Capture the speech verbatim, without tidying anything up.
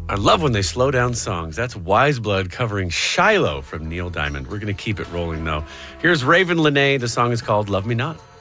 I love when they slow down songs. That's Wise Blood covering Shiloh from Neil Diamond. We're going to keep it rolling, though. Here's Raven Lenae. The song is called Love Me Not.